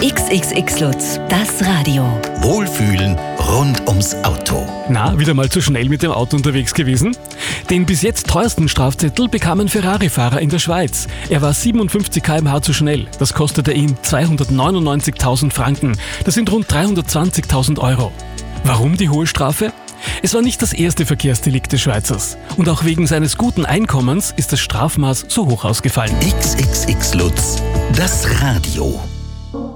XXX Lutz, das Radio. Wohlfühlen rund ums Auto. Na, wieder mal zu schnell mit dem Auto unterwegs gewesen? Den bis jetzt teuersten Strafzettel bekam ein Ferrari-Fahrer in der Schweiz. Er war 57 km/h zu schnell. Das kostete ihn 299.000 Franken. Das sind rund 320.000 Euro. Warum die hohe Strafe? Es war nicht das erste Verkehrsdelikt des Schweizers. Und auch wegen seines guten Einkommens ist das Strafmaß so hoch ausgefallen. XXX Lutz, das Radio.